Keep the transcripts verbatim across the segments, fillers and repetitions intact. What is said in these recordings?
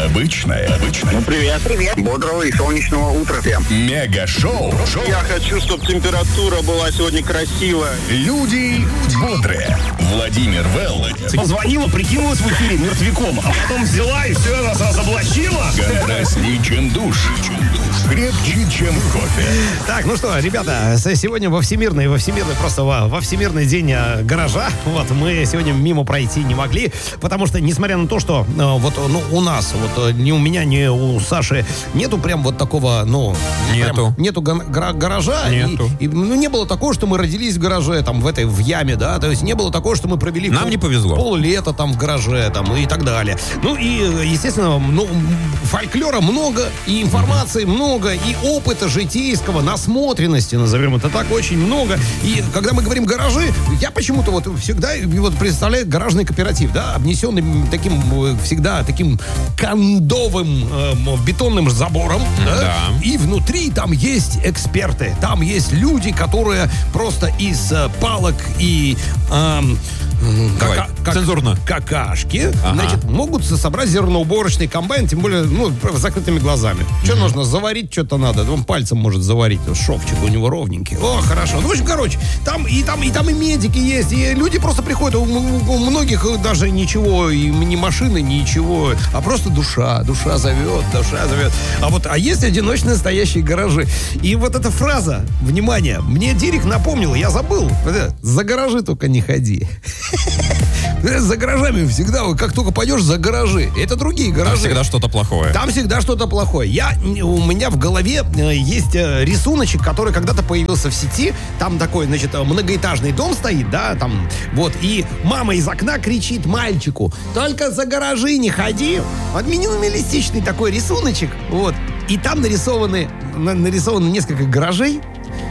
Необычное. Обычное. Ну, привет. Привет. Бодрого и солнечного утра всем. Мега-шоу. Шоу. Я хочу, чтобы температура была сегодня красивая. Люди бодрые. Владимир Велл. Позвонила, прикинулась в эфире мертвяком, а потом взяла и все нас разоблачила. Контрастней, чем душ. Крепче, чем кофе. Так, ну что, ребята, сегодня во всемирный, во всемирный, просто во, во всемирный день гаража, вот, мы сегодня мимо пройти не могли, потому что, несмотря на то, что вот, ну, у нас, вот, ни у меня, ни у Саши нету прям вот такого, ну... Нету. Прям, нету гара- гаража. Нету. И, и, ну, не было такого, что мы родились в гараже, там, в этой, в яме, да, то есть не было такого, что мы провели... Нам пол, не повезло. Поллета там в гараже, там, и так далее. Ну, и, естественно, ну, фольклора много, и информации много, и опыта житейского, насмотренности, назовем это так, очень много. И когда мы говорим гаражи, я почему-то вот всегда вот представляю гаражный кооператив, да, обнесенный таким, всегда таким кондовым э, бетонным забором, да? Да. И внутри там есть эксперты, там есть люди, которые просто из э, палок и э, Давай, кака- как- цензурно. какашки, Ага. значит, могут собрать зерноуборочный комбайн, тем более, ну, с закрытыми глазами. Что Мгм. нужно? Заварить что-то надо. Он пальцем может заварить. Шовчик у него ровненький. О, хорошо. Ну, в общем, короче, там и там, и там и медики есть, и люди просто приходят. У, у- у многих даже ничего, и ни машины, ничего, а просто душа. Душа зовет, душа зовет. А вот, а есть одиночные стоящие гаражи. И вот эта фраза, внимание, мне Дирик напомнил, я забыл. Вот это, за гаражи только не ходи. За гаражами всегда, как только пойдешь за гаражи, это другие гаражи. Там всегда что-то плохое. Там всегда что-то плохое. Я, у меня в голове э, есть э, рисуночек, который когда-то появился в сети. Там такой, значит, э, многоэтажный дом стоит, да, там, вот. И мама из окна кричит мальчику: только за гаражи не ходи. Вот минималистичный такой рисуночек, вот. И там нарисованы, на- нарисованы несколько гаражей.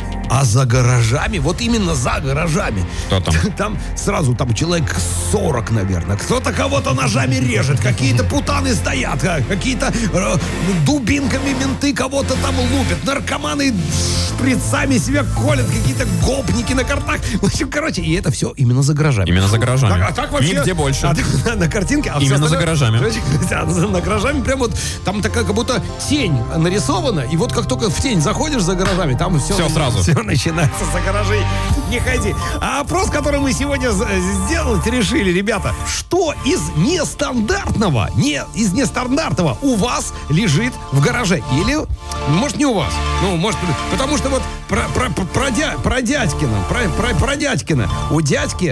А за гаражами, вот именно за гаражами, Кто там? там сразу там человек сорок, наверное. Кто-то кого-то ножами режет, какие-то путаны стоят, а, какие-то э, дубинками менты кого-то там лупят, наркоманы шприцами себя колят, какие-то гопники на картах. В общем, короче, и это все именно за гаражами. Именно за гаражами. Так, а так вообще... Нигде больше. А, так, на картинке... А Именно все за гаражами. остальное- На гаражами прям вот, там такая как будто тень нарисована, и вот как только в тень заходишь за гаражами, там все... Всё сразу. Все начинается за гаражей. Не ходи. А опрос, который мы сегодня з- сделать решили, ребята, что из нестандартного, не из нестандартного у вас лежит в гараже? Или, может, не у вас? Ну, может, потому что вот про, про, про, про, дя- про дядькина, про, про, про дядькина. У дядьки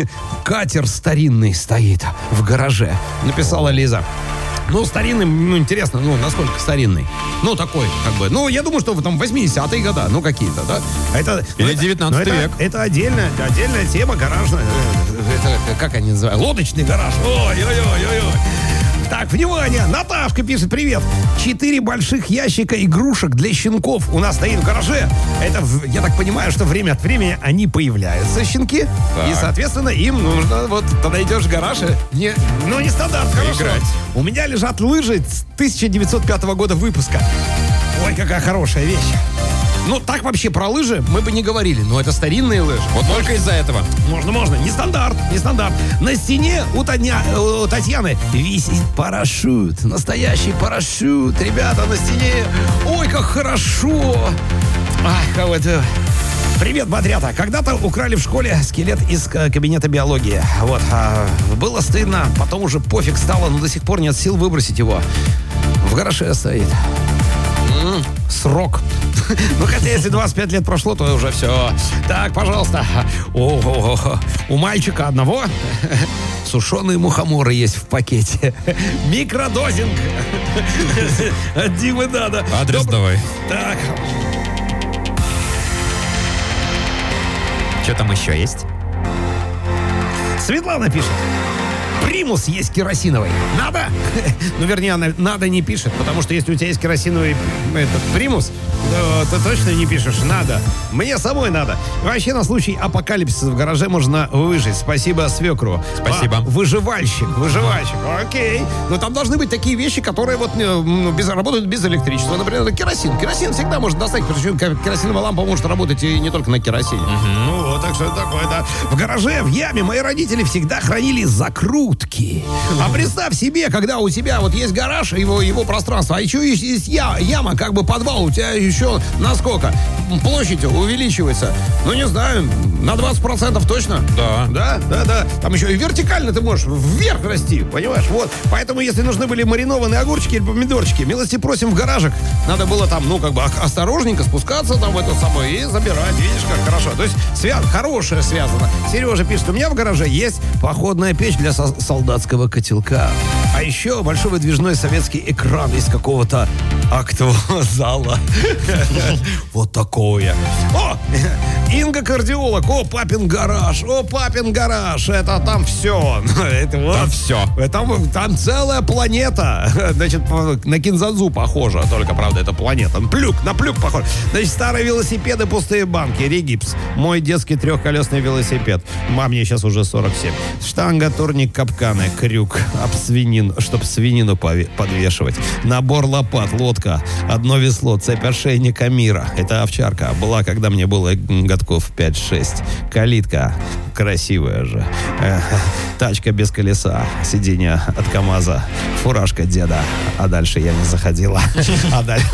катер старинный стоит в гараже, написала Лиза. Ну, старинный, ну, интересно, ну, насколько старинный? Ну, такой, как бы, ну, я думаю, что там восьмидесятые года, ну, какие-то, да? А это, Или ну, это- девятнадцатый ну, это- век. Это отдельная, отдельная тема гаражная. Это, это, как они называют? Лодочный гараж. Ой-ой-ой-ой-ой. Так, внимание, Наташка пишет: привет. Четыре больших ящика игрушек для щенков у нас стоит в гараже. Это, в- я так понимаю, что время от времени они появляются, щенки. Так. И, соответственно, им нужно, вот, тогда идешь в гараж, и не, ну, не стандарт, хорошо. Играть. У меня лежат лыжи с тысяча девятьсот пятого года выпуска. Ой, какая хорошая вещь. Ну, так вообще про лыжи мы бы не говорили, но это старинные лыжи. Вот только из-за этого. Можно, можно. Не стандарт, не стандарт. На стене у, Таня, у Татьяны висит парашют. Настоящий парашют. Ребята, на стене. Ой, как хорошо. Ах, как это... Привет, бодрята. Когда-то украли в школе скелет из э, кабинета биологии. Вот. А, было стыдно, потом уже пофиг стало, но до сих пор нет сил выбросить его. В гараже стоит. М, Срок. Ну, хотя, если двадцать пять лет прошло, то уже все. Так, пожалуйста. О, у мальчика одного сушеные мухоморы есть в пакете. Микродозинг. От Димы надо. Адрес Добр- давай. Так. Что там еще есть? Светлана пишет: примус есть керосиновый. Надо? Ну, вернее, она надо не пишет, потому что если у тебя есть керосиновый этот примус, э, ты точно не пишешь? Надо. Мне самой надо. Вообще, на случай апокалипсиса в гараже можно выжить. Спасибо свекру. Спасибо. А, выживальщик, выживальщик. Окей. Но там должны быть такие вещи, которые вот ну, без, работают без электричества. Например, керосин. Керосин всегда можно достать, причем керосиновая лампа может работать и не только на керосине. Uh-huh. Ну вот, так что это такое, да. В гараже, в яме мои родители всегда хранили закрутки. Uh-huh. А представь себе, когда у тебя вот есть гараж, его, его пространство, а еще есть, есть я, яма, как бы подвал, у тебя еще насколько? Площадь увеличивается. Ну, не знаю, на двадцать процентов точно. Да. Да, да, да. Там еще и вертикально ты можешь вверх расти, понимаешь? Вот. Поэтому, если нужны были маринованные огурчики или помидорчики, милости просим в гаражик. Надо было там, ну, как бы осторожненько спускаться там в это самое и забирать. Видишь, как хорошо. То есть связ... хорошее связано. Сережа пишет, у меня в гараже есть походная печь для со- солдатского котелка. А еще большой выдвижной советский экран из какого-то актового зала. Вот такое. О, Инга кардиолог. О, папин гараж. О, папин гараж. Это там все. Это вот. Там все. Там, там целая планета. Значит, на Кинзадзу похоже. Только, правда, это планета. Плюк, на плюк похож. Значит, старые велосипеды, пустые банки. Регипс. Мой детский трехколесный велосипед. Мам, мне сейчас уже сорок семь. Штанга, турник, капканы, крюк. Об свинину, чтоб свинину пове- подвешивать. Набор лопат, лодка. Одно весло, цепь ошейника мира. Это овчарка. Была, когда мне было годков пять-шесть. Калитка. Красивая же. Эх, тачка без колеса. Сиденье от КамАЗа. Фуражка деда. А дальше я не заходила. А дальше...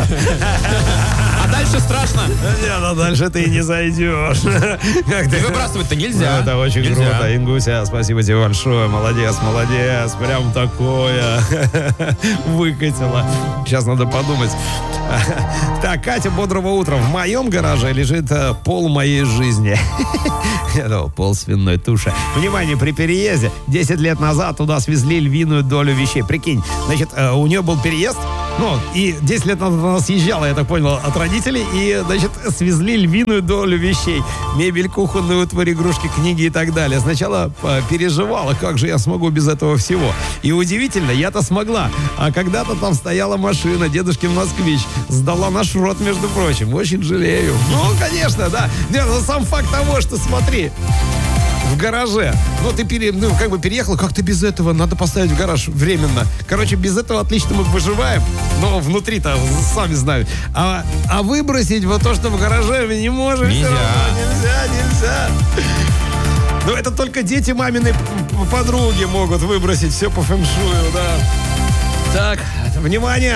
А дальше страшно. Нет, а дальше ты не зайдешь. И выбрасывать-то нельзя. Это очень Нельзя. круто. Ингуся, спасибо тебе большое. Молодец, молодец. Прям такое выкатила. Сейчас надо подумать. Так, Катя, бодрого утра. В моем гараже лежит э, пол моей жизни. Это пол свиной туши. Внимание, при переезде десять лет назад туда свезли львиную долю вещей. Прикинь, значит, э, у нее был переезд, ну, и десять лет назад она съезжала, я так понял, от родителей, и, значит, свезли львиную долю вещей. Мебель, кухонную утварь, игрушки, книги и так далее. Сначала э, переживала, как же я смогу без этого всего. И удивительно, я-то смогла. А когда-то там стояла машина, дедушкин москвич, сдала на шрот, между прочим. Очень жалею. Ну, конечно, да. Нет, ну, сам факт того, что, смотри, в гараже. Ну, ты пере, ну, как бы переехал, как ты без этого? Надо поставить в гараж временно. Короче, без этого отлично мы выживаем. Но внутри-то, сами знают. А, а выбросить вот то, что в гараже, мы не можем. Нельзя. Нельзя, нельзя. Ну, это только дети маминой подруги могут выбросить все по фэншую, да. Так, внимание.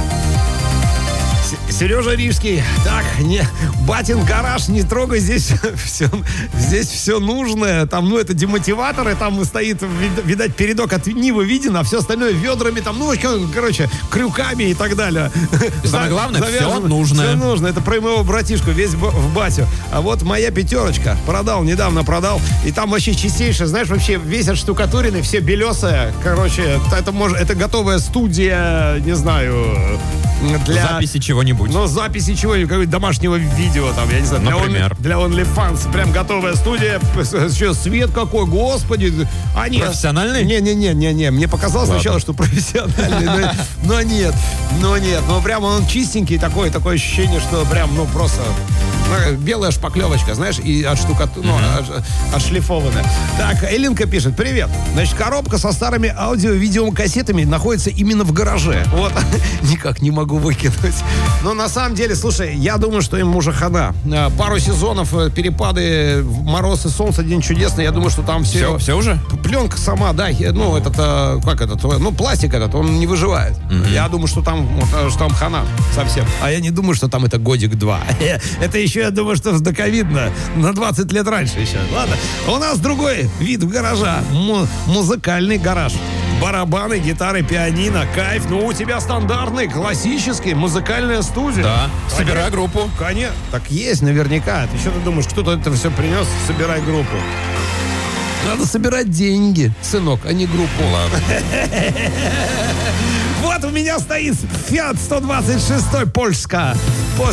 Сережа Рижский. Так, не, батин гараж, не трогай, здесь все, здесь все нужное. Там, ну, это демотиваторы, там стоит, видать, передок от Нивы виден, а все остальное ведрами, там, ну, короче, крюками и так далее. И самое главное, Завяжем, все нужное. Все нужно. Это про моего братишку, весь в батю. А вот моя пятерочка. Продал, недавно продал. И там вообще чистейшее, знаешь, вообще весь отштукатуренный, все белесое. Короче, это, может, это готовая студия, не знаю, для... Записи чего-нибудь. Ну, записи чего-нибудь, какого-нибудь домашнего видео, там, я не знаю, для, Например? only, для OnlyFans. Прям готовая студия. Что, свет какой, господи. А нет. Профессиональный? Не-не-не-не-не. Мне показалось Ладно. сначала, что профессиональный, но, но нет. Но нет. Но прям он чистенький такой, такое ощущение, что прям, ну, просто... Ну, белая шпаклевочка, знаешь, и отштукату... ну, Mm-hmm. отшлифованная. Так, Элинка пишет: привет. Значит, коробка со старыми аудио-видеокассетами находится именно в гараже. Вот. Никак не могу выкинуть. Но на самом деле, слушай, я думаю, что им уже хана. Пару сезонов, перепады, мороз и солнце, день чудесный. Я думаю, что там все... Все, все уже? Пленка сама, да, ну, этот, как этот, ну, пластик этот, он не выживает. Mm-hmm. Я думаю, что там, что там хана совсем. А я не думаю, что там это годик-два. Это еще, я думаю, что доковидно на двадцать лет раньше еще. Ладно. У нас другой вид гаража. Му- музыкальный гараж. Барабаны, гитары, пианино, кайф. Ну, у тебя стандартный, классический, музыкальная студия. Да. Собирай группу. Конечно. Так есть наверняка. Ты что ты думаешь, кто-то это все принес? Собирай группу. Надо собирать деньги, сынок, а не группу. Ладно. Вот у меня стоит Fiat сто двадцать шесть Польска. После